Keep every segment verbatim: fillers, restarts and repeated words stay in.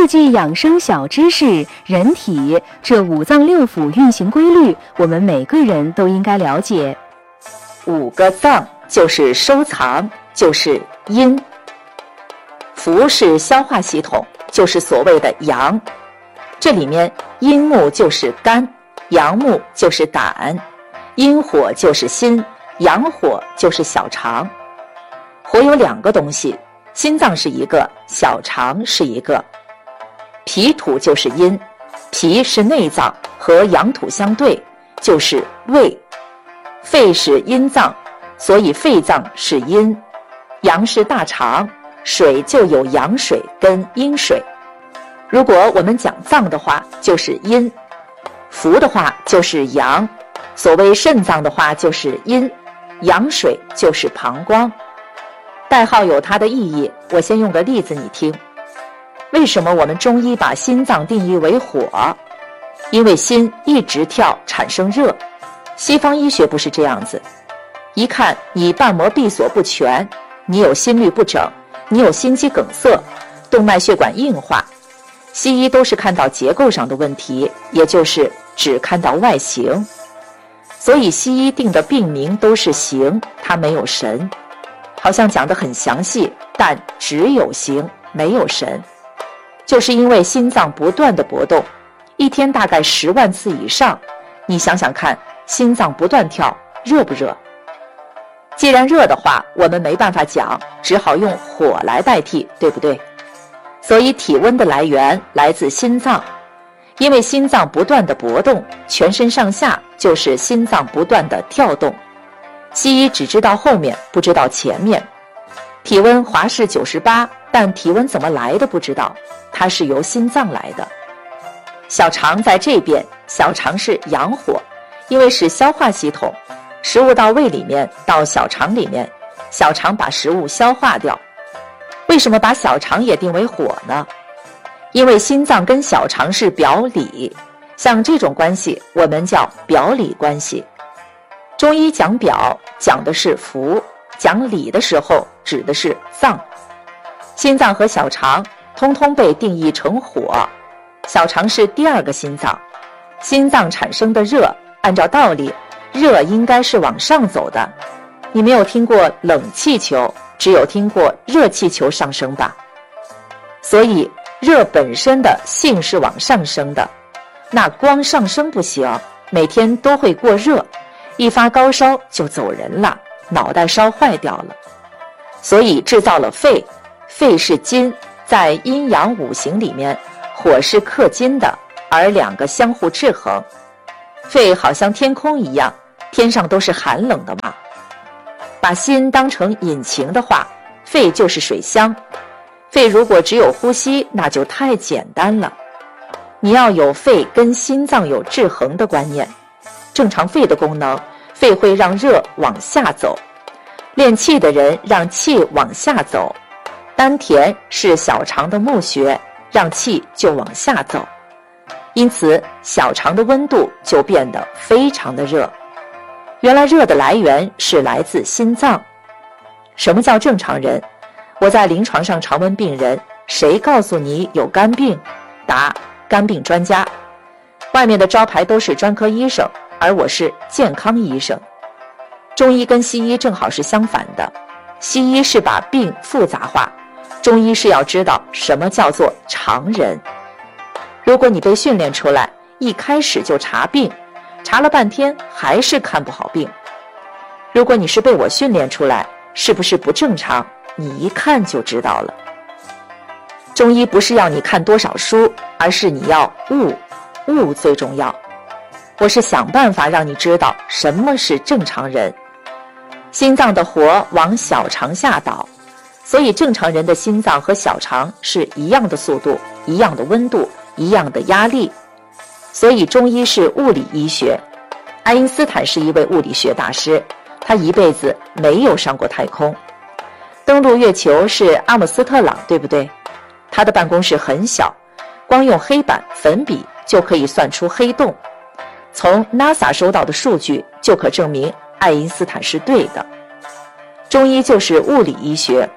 四季养生小知识，人体这五脏六腑运行规律，我们每个人都应该了解。 五个脏就是收藏，就是阴。腑是消化系统，就是所谓的阳。这里面阴木就是肝，阳木就是胆，阴火就是心，阳火就是小肠。火有两个东西，心脏是一个，小肠是一个。脾土就是阴，脾是内脏，和阳土相对，就是胃。肺是阴脏，所以肺脏是阴。阳是大肠，水就有阳水跟阴水。如果我们讲脏的话，就是阴；腑的话就是阳。所谓肾脏的话就是阴，阳水就是膀胱。代号有它的意义，我先用个例子你听。为什么我们中医把心脏定义为火？因为心一直跳，产生热。西方医学不是这样子，一看你瓣膜闭锁不全，你有心律不整，你有心肌梗塞，动脉血管硬化。西医都是看到结构上的问题，也就是只看到外形。所以西医定的病名都是形，它没有神。好像讲得很详细，但只有形没有神。就是因为心脏不断的搏动，一天大概十万次以上，你想想看，心脏不断跳，热不热？既然热的话，我们没办法讲，只好用火来代替，对不对？所以体温的来源来自心脏，因为心脏不断的搏动，全身上下就是心脏不断的跳动。西医只知道后面，不知道前面。体温华氏九十八，但体温怎么来的不知道，它是由心脏来的。小肠在这边，小肠是阳火，因为是消化系统，食物到胃里面，到小肠里面，小肠把食物消化掉。为什么把小肠也定为火呢？因为心脏跟小肠是表里，像这种关系我们叫表里关系。中医讲表讲的是腑，讲里的时候指的是脏。心脏和小肠通通被定义成火，小肠是第二个心脏。心脏产生的热，按照道理热应该是往上走的。你没有听过冷气球，只有听过热气球上升吧？所以热本身的性是往上升的，那光上升不行，每天都会过热，一发高烧就走人了，脑袋烧坏掉了。所以制造了肺，肺是金，在阴阳五行里面，火是克金的，而两个相互制衡。肺好像天空一样，天上都是寒冷的嘛。把心当成引擎的话，肺就是水箱。肺如果只有呼吸，那就太简单了。你要有肺跟心脏有制衡的观念。正常肺的功能，肺会让热往下走。练气的人让气往下走，丹田是小肠的募穴，让气就往下走。因此小肠的温度就变得非常的热。原来热的来源是来自心脏。什么叫正常人？我在临床上常问病人，谁告诉你有肝病？答：肝病专家。外面的招牌都是专科医生，而我是健康医生。中医跟西医正好是相反的，西医是把病复杂化，中医是要知道什么叫做常人。如果你被训练出来，一开始就查病，查了半天还是看不好病。如果你是被我训练出来，是不是不正常？你一看就知道了。中医不是要你看多少书，而是你要悟，悟最重要。我是想办法让你知道什么是正常人。心脏的火往小肠下导，所以正常人的心脏和小肠是一样的速度，一样的温度，一样的压力。所以中医是物理医学。爱因斯坦是一位物理学大师，他一辈子没有上过太空。登陆月球是阿姆斯特朗，对不对？他的办公室很小，光用黑板粉笔就可以算出黑洞。从 NASA 收到的数据就可证明爱因斯坦是对的。中医就是物理医学，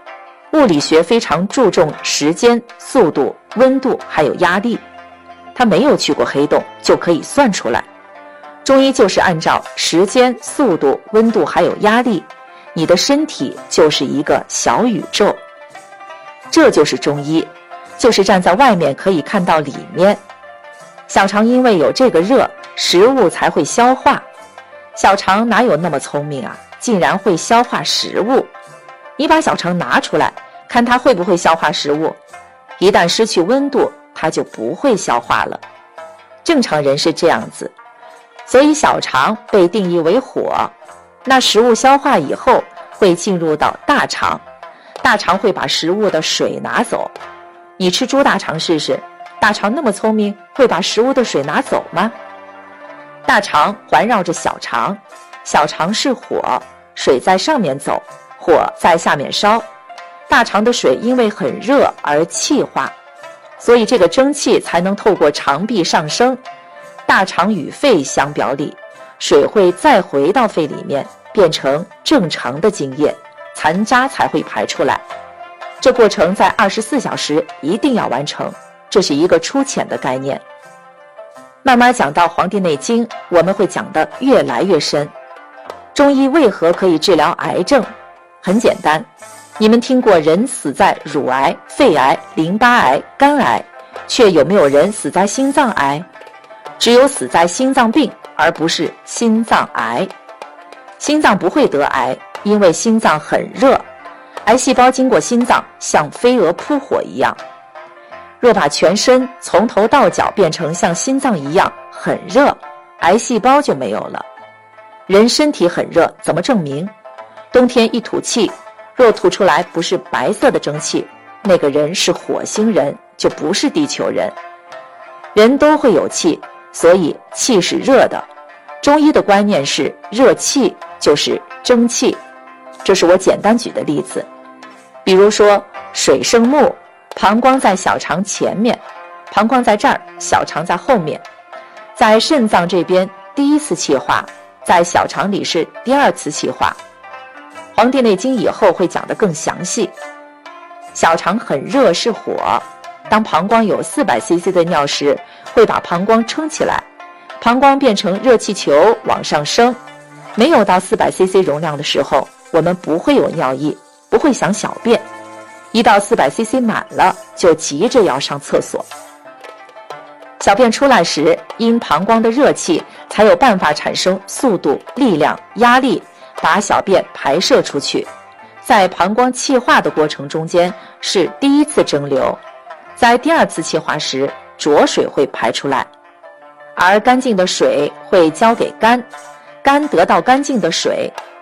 物理学非常注重时间、速度、温度还有压力，它没有去过黑洞就可以算出来。中医就是按照时间、速度、温度还有压力，你的身体就是一个小宇宙。这就是中医，就是站在外面可以看到里面。小肠因为有这个热，食物才会消化。小肠哪有那么聪明啊，竟然会消化食物。你把小肠拿出来，看它会不会消化食物。一旦失去温度，它就不会消化了。正常人是这样子，所以小肠被定义为火。那食物消化以后会进入到大肠，大肠会把食物的水拿走。你吃猪大肠试试，大肠那么聪明，会把食物的水拿走吗？大肠环绕着小肠，小肠是火，水在上面走，火在下面烧。大肠的水因为很热而气化，所以这个蒸汽才能透过肠壁上升。大肠与肺相表里，水会再回到肺里面，变成正常的精液，残渣才会排出来。这过程在二十四小时一定要完成，这是一个粗浅的概念。慢慢讲到《黄帝内经》，我们会讲得越来越深。中医为何可以治疗癌症？很简单，你们听过人死在乳癌、肺癌、淋巴癌、肝癌，却有没有人死在心脏癌？只有死在心脏病，而不是心脏癌。心脏不会得癌，因为心脏很热，癌细胞经过心脏像飞蛾扑火一样。若把全身从头到脚变成像心脏一样很热，癌细胞就没有了。人身体很热，怎么证明？冬天一吐气，若吐出来不是白色的蒸汽，那个人是火星人，就不是地球人。人都会有气，所以气是热的。中医的观念是热气就是蒸汽，这是我简单举的例子。比如说水生木，膀胱在小肠前面，膀胱在这儿，小肠在后面。在肾脏这边第一次气化，在小肠里是第二次气化。《黄帝内经》以后会讲得更详细。小肠很热是火，当膀胱有 四百C C 的尿时，会把膀胱撑起来，膀胱变成热气球往上升。没有到 四百C C 容量的时候，我们不会有尿意，不会想小便。一到 四百C C 满了，就急着要上厕所。小便出来时，因膀胱的热气才有办法产生速度、力量、压力，把小便排射出去。在膀胱气化的过程中间是第一次蒸馏，在第二次气化时浊水会排出来，而干净的水会交给肝，肝得到干净的水，